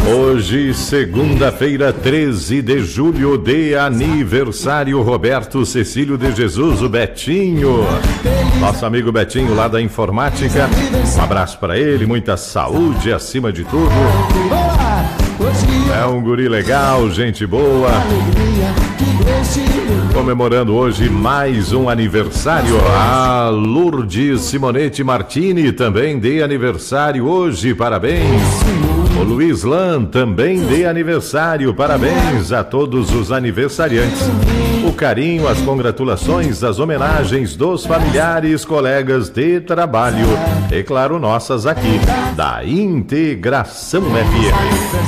Hoje, segunda-feira, 13 de julho, de aniversário, Roberto Cecílio de Jesus, o Betinho. Nosso amigo Betinho lá da informática. Um abraço para ele, muita saúde acima de tudo. É um guri legal, gente boa. Comemorando hoje mais um aniversário. A Lourdes Simonete Martini também de aniversário hoje, parabéns. O Luiz Lan também de aniversário, parabéns a todos os aniversariantes. O carinho, as congratulações, as homenagens dos familiares, colegas de trabalho e, claro, nossas aqui, da Integração FM.